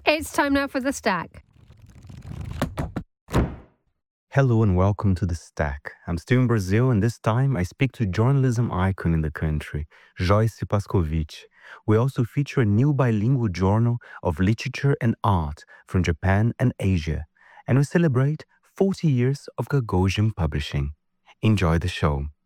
It's time now for The Stack. Hello and welcome to The Stack. I'm still in Brazil, and this time I speak to journalism icon in the country, Joyce Pascovitch. We also feature a new bilingual journal of literature and art from Japan and Asia, and we celebrate 40 years of Gagosian publishing. Enjoy the show.